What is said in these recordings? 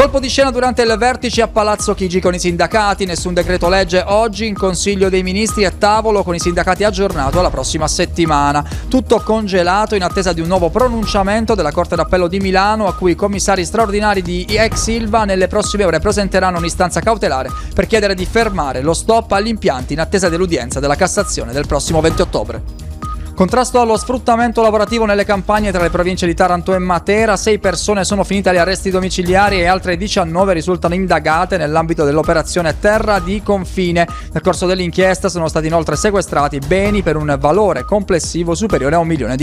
Colpo di scena durante il vertice a Palazzo Chigi con i sindacati, nessun decreto legge oggi, in Consiglio dei Ministri e tavolo con i sindacati aggiornato alla prossima settimana. Tutto congelato in attesa di un nuovo pronunciamento della Corte d'Appello di Milano, a cui i commissari straordinari di ex Ilva nelle prossime ore presenteranno un'istanza cautelare per chiedere di fermare lo stop agli impianti in attesa dell'udienza della Cassazione del prossimo 20 ottobre. Contrasto allo sfruttamento lavorativo nelle campagne tra le province di Taranto e Matera. 6 persone sono finite agli arresti domiciliari e altre 19 risultano indagate nell'ambito dell'operazione Terra di Confine. Nel corso dell'inchiesta sono stati inoltre sequestrati beni per un valore complessivo superiore a €1 milione.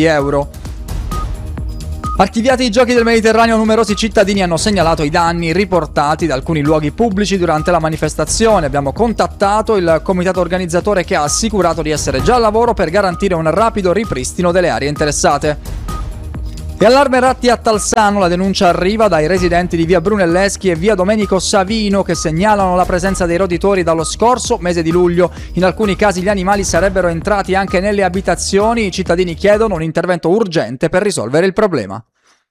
Archiviati i giochi del Mediterraneo, numerosi cittadini hanno segnalato i danni riportati da alcuni luoghi pubblici durante la manifestazione. Abbiamo contattato il comitato organizzatore, che ha assicurato di essere già al lavoro per garantire un rapido ripristino delle aree interessate. E allarme ratti a Talsano, la denuncia arriva dai residenti di via Brunelleschi e via Domenico Savino, che segnalano la presenza dei roditori dallo scorso mese di luglio. In alcuni casi gli animali sarebbero entrati anche nelle abitazioni. I cittadini chiedono un intervento urgente per risolvere il problema.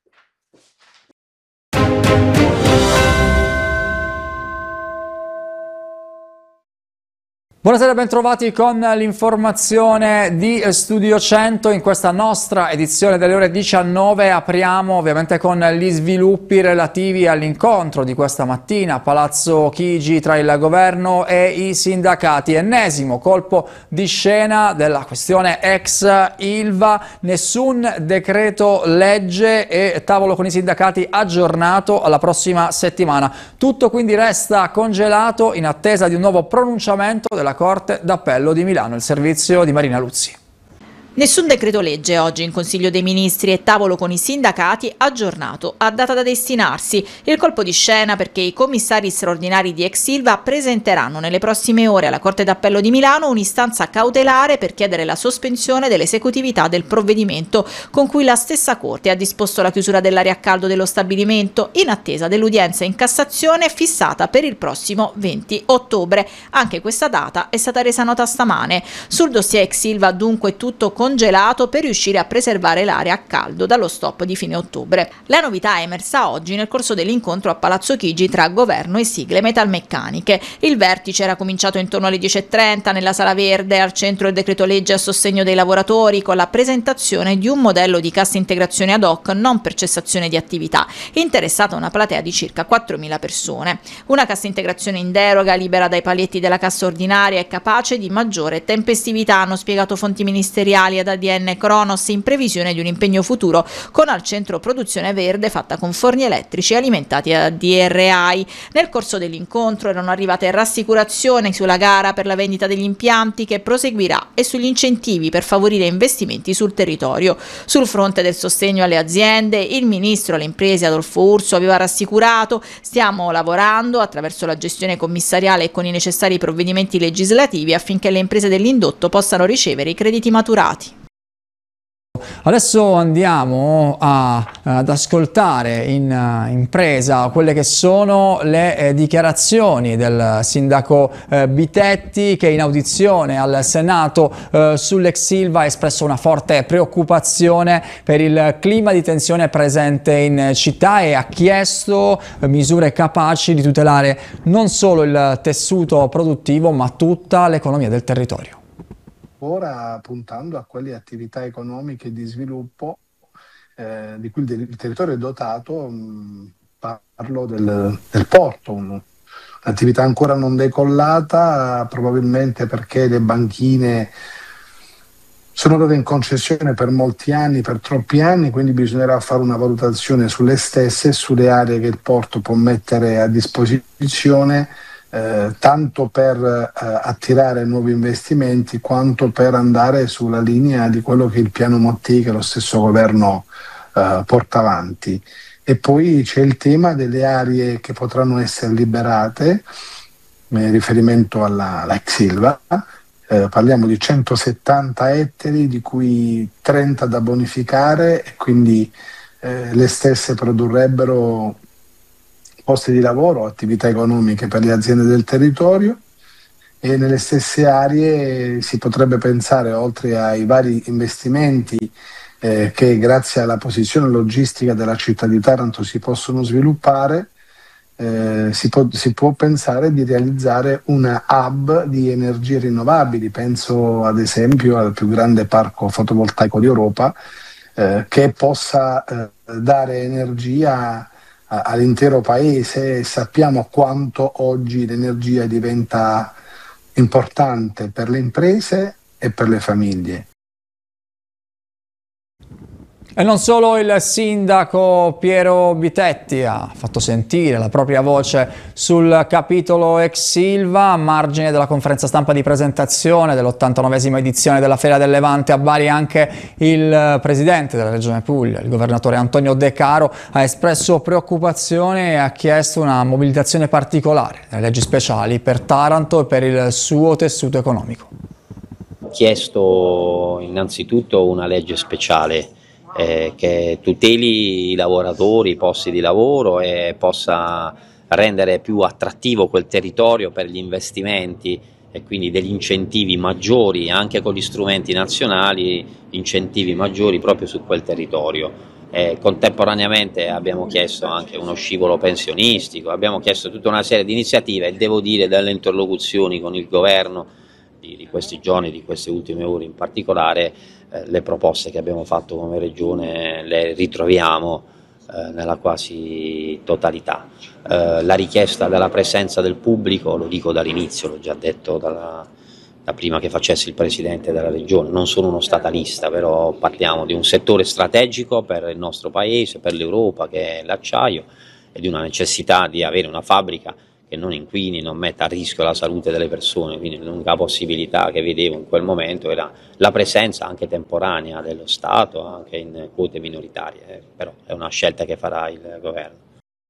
Buonasera, bentrovati con l'informazione di Studio 100. In questa nostra edizione delle ore 19 apriamo ovviamente con gli sviluppi relativi all'incontro di questa mattina a Palazzo Chigi tra il governo e i sindacati. Ennesimo colpo di scena della questione ex Ilva, nessun decreto legge e tavolo con i sindacati aggiornato alla prossima settimana. Tutto quindi resta congelato in attesa di un nuovo pronunciamento della Corte d'Appello di Milano. Il servizio di Marina Luzzi. Nessun decreto legge oggi in Consiglio dei Ministri e tavolo con i sindacati aggiornato a data da destinarsi. Il colpo di scena perché i commissari straordinari di ex Ilva presenteranno nelle prossime ore alla Corte d'Appello di Milano un'istanza cautelare per chiedere la sospensione dell'esecutività del provvedimento con cui la stessa Corte ha disposto la chiusura dell'area a caldo dello stabilimento in attesa dell'udienza in Cassazione fissata per il prossimo 20 ottobre. Anche questa data è stata resa nota stamane. Sul dossier ex Ilva dunque tutto congelato per riuscire a preservare l'area a caldo dallo stop di fine ottobre. La novità è emersa oggi nel corso dell'incontro a Palazzo Chigi tra governo e sigle metalmeccaniche. Il vertice era cominciato intorno alle 10:30 nella Sala Verde, al centro il decreto legge a sostegno dei lavoratori, con la presentazione di un modello di cassa integrazione ad hoc non per cessazione di attività, interessata una platea di circa 4.000 persone. Una cassa integrazione in deroga, libera dai paletti della cassa ordinaria e capace di maggiore tempestività, hanno spiegato fonti ministeriali ad ADN Cronos, in previsione di un impegno futuro con al centro produzione verde fatta con forni elettrici alimentati a DRI. Nel corso dell'incontro erano arrivate rassicurazioni sulla gara per la vendita degli impianti, che proseguirà, e sugli incentivi per favorire investimenti sul territorio. Sul fronte del sostegno alle aziende, il ministro alle imprese Adolfo Urso aveva rassicurato: stiamo lavorando attraverso la gestione commissariale e con i necessari provvedimenti legislativi affinché le imprese dell'indotto possano ricevere i crediti maturati. Adesso andiamo ad ascoltare in presa quelle che sono le dichiarazioni del sindaco Bitetti, che in audizione al Senato sull'ex Ilva ha espresso una forte preoccupazione per il clima di tensione presente in città e ha chiesto misure capaci di tutelare non solo il tessuto produttivo ma tutta l'economia del territorio. Ora puntando a quelle attività economiche di sviluppo di cui il territorio è dotato. Parlo del porto, un'attività ancora non decollata, probabilmente perché le banchine sono date in concessione per molti anni, per troppi anni, quindi bisognerà fare una valutazione sulle stesse e sulle aree che il porto può mettere a disposizione, tanto per attirare nuovi investimenti quanto per andare sulla linea di quello che è il piano Motti, che lo stesso governo porta avanti. E poi c'è il tema delle aree che potranno essere liberate, in riferimento alla ex Ilva. Parliamo di 170 ettari, di cui 30 da bonificare, e quindi le stesse produrrebbero posti di lavoro, attività economiche per le aziende del territorio, e nelle stesse aree si potrebbe pensare, oltre ai vari investimenti che grazie alla posizione logistica della città di Taranto si possono sviluppare, si può pensare di realizzare una hub di energie rinnovabili. Penso ad esempio al più grande parco fotovoltaico d'Europa, che possa dare energia all'intero paese. Sappiamo quanto oggi l'energia diventa importante per le imprese e per le famiglie. E non solo il sindaco Piero Bitetti ha fatto sentire la propria voce sul capitolo ex Silva, a margine della conferenza stampa di presentazione dell'89esima edizione della Feria del Levante a Bari. Anche il presidente della Regione Puglia, il governatore Antonio De Caro, ha espresso preoccupazione e ha chiesto una mobilitazione particolare delle leggi speciali per Taranto e per il suo tessuto economico. Ho chiesto innanzitutto una legge speciale che tuteli i lavoratori, i posti di lavoro e possa rendere più attrattivo quel territorio per gli investimenti e quindi degli incentivi maggiori, anche con gli strumenti nazionali, incentivi maggiori proprio su quel territorio. Contemporaneamente abbiamo chiesto anche uno scivolo pensionistico, abbiamo chiesto tutta una serie di iniziative e devo dire dalle interlocuzioni con il governo di questi giorni, di queste ultime ore in particolare, le proposte che abbiamo fatto come Regione le ritroviamo nella quasi totalità. La richiesta della presenza del pubblico, lo dico dall'inizio, l'ho già detto da prima che facessi il Presidente della Regione, non sono uno statalista, però parliamo di un settore strategico per il nostro Paese, per l'Europa, che è l'acciaio, e di una necessità di avere una fabbrica che non inquini, non metta a rischio la salute delle persone. Quindi l'unica possibilità che vedevo in quel momento era la presenza anche temporanea dello Stato, anche in quote minoritarie, però è una scelta che farà il governo.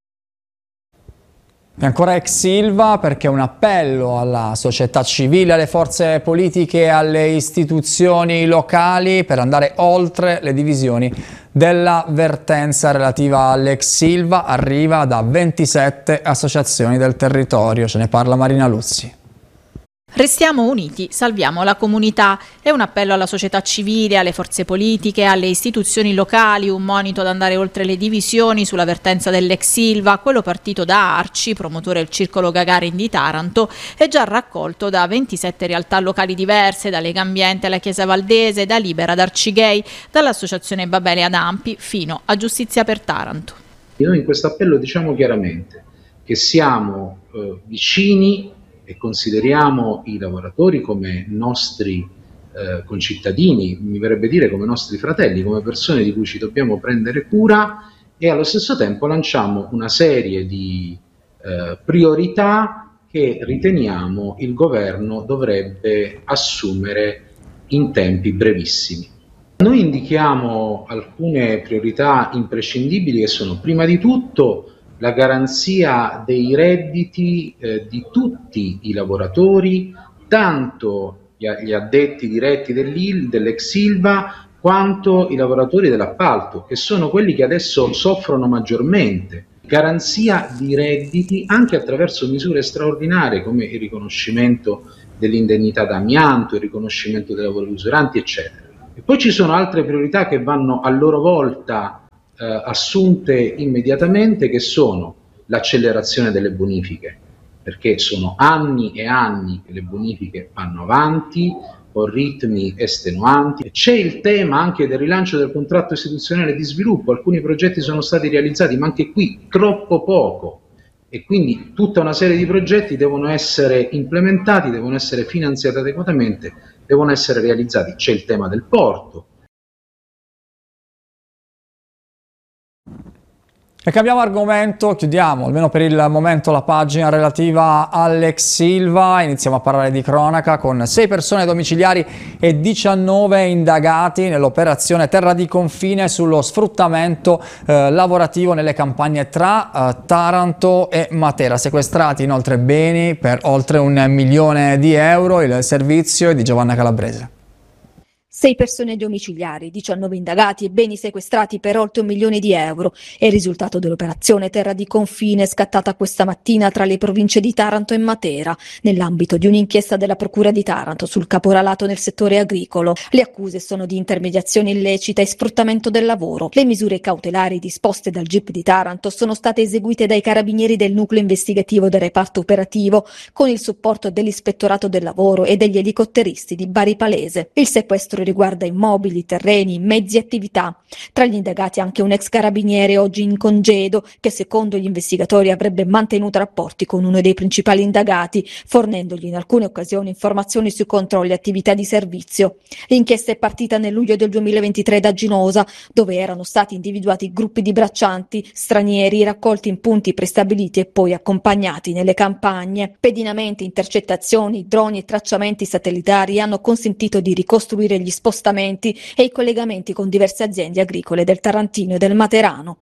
E ancora ex Silva, perché un appello alla società civile, alle forze politiche e alle istituzioni locali per andare oltre le divisioni della vertenza relativa all'ex Silva arriva da 27 associazioni del territorio. Ce ne parla Marina Luzzi. Restiamo uniti, salviamo la comunità. È un appello alla società civile, alle forze politiche, alle istituzioni locali, un monito ad andare oltre le divisioni sulla vertenza dell'ex Silva. Quello partito da Arci, promotore del Circolo Gagarin di Taranto, è già raccolto da 27 realtà locali diverse, da Lega Ambiente alla Chiesa Valdese, da Libera ad Arcigay, dall'associazione Babele ad Ampi, fino a Giustizia per Taranto. Noi in questo appello diciamo chiaramente che siamo vicini e consideriamo i lavoratori come nostri concittadini, mi verrebbe dire come nostri fratelli, come persone di cui ci dobbiamo prendere cura, e allo stesso tempo lanciamo una serie di priorità che riteniamo il governo dovrebbe assumere in tempi brevissimi. Noi indichiamo alcune priorità imprescindibili che sono prima di tutto la garanzia dei redditi di tutti i lavoratori, tanto gli addetti diretti dell'ex Silva quanto i lavoratori dell'appalto, che sono quelli che adesso soffrono maggiormente. Garanzia di redditi anche attraverso misure straordinarie come il riconoscimento dell'indennità d'amianto, il riconoscimento dei lavori usuranti, eccetera. E poi ci sono altre priorità che vanno a loro volta assunte immediatamente, che sono l'accelerazione delle bonifiche, perché sono anni e anni che le bonifiche vanno avanti con ritmi estenuanti. C'è il tema anche del rilancio del contratto istituzionale di sviluppo, alcuni progetti sono stati realizzati ma anche qui troppo poco, e quindi tutta una serie di progetti devono essere implementati, devono essere finanziati adeguatamente, devono essere realizzati. C'è il tema del porto. E cambiamo argomento, chiudiamo almeno per il momento la pagina relativa all'ex Silva. Iniziamo a parlare di cronaca con 6 persone domiciliari e 19 indagati nell'operazione Terra di Confine sullo sfruttamento lavorativo nelle campagne tra Taranto e Matera. Sequestrati inoltre beni per oltre €1 milione. Il servizio è di Giovanna Calabrese. 6 persone domiciliari, 19 indagati e beni sequestrati per oltre 1 milione di euro. È il risultato dell'operazione Terra di Confine scattata questa mattina tra le province di Taranto e Matera, nell'ambito di un'inchiesta della Procura di Taranto sul caporalato nel settore agricolo. Le accuse sono di intermediazione illecita e sfruttamento del lavoro. Le misure cautelari disposte dal GIP di Taranto sono state eseguite dai carabinieri del nucleo investigativo del reparto operativo con il supporto dell'Ispettorato del Lavoro e degli elicotteristi di Bari Palese. Il sequestro riguarda immobili, terreni, mezzi e attività. Tra gli indagati anche un ex carabiniere oggi in congedo che secondo gli investigatori avrebbe mantenuto rapporti con uno dei principali indagati, fornendogli in alcune occasioni informazioni sui controlli e attività di servizio. L'inchiesta è partita nel luglio del 2023 da Ginosa, dove erano stati individuati gruppi di braccianti stranieri raccolti in punti prestabiliti e poi accompagnati nelle campagne. Pedinamenti, intercettazioni, droni e tracciamenti satellitari hanno consentito di ricostruire gli spostamenti e i collegamenti con diverse aziende agricole del Tarantino e del Materano.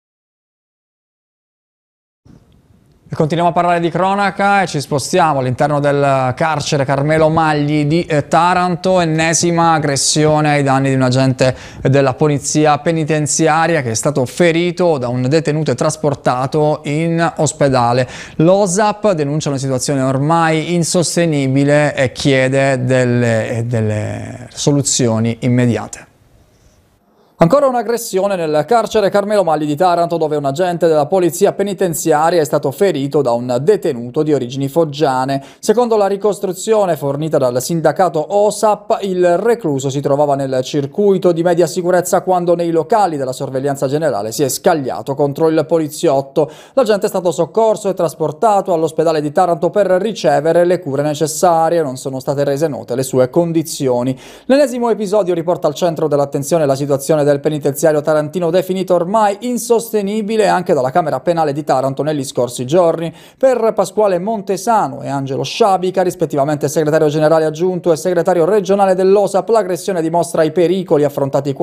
E continuiamo a parlare di cronaca e ci spostiamo all'interno del carcere Carmelo Magli di Taranto, ennesima aggressione ai danni di un agente della polizia penitenziaria che è stato ferito da un detenuto e trasportato in ospedale. L'OSAP denuncia una situazione ormai insostenibile e chiede delle soluzioni immediate. Ancora un'aggressione nel carcere Carmelo Magli di Taranto, dove un agente della polizia penitenziaria è stato ferito da un detenuto di origini foggiane. Secondo la ricostruzione fornita dal sindacato OSAP, il recluso si trovava nel circuito di media sicurezza quando nei locali della sorveglianza generale si è scagliato contro il poliziotto. L'agente è stato soccorso e trasportato all'ospedale di Taranto per ricevere le cure necessarie. Non sono state rese note le sue condizioni. L'ennesimo episodio riporta al centro dell'attenzione la situazione del penitenziario tarantino, definito ormai insostenibile anche dalla Camera Penale di Taranto negli scorsi giorni. Per Pasquale Montesano e Angelo Sciabica, rispettivamente segretario generale aggiunto e segretario regionale dell'OSAP, l'aggressione dimostra i pericoli affrontati